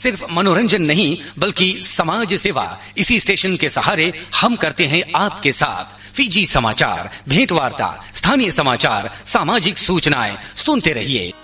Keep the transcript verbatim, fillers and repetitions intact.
सिर्फ मनोरंजन नहीं बल्कि समाज सेवा इसी स्टेशन के सहारे हम करते हैं आपके साथ। फीजी समाचार, भेंट वार्ता, स्थानीय समाचार, सामाजिक सूचनाएं सुनते रहिए।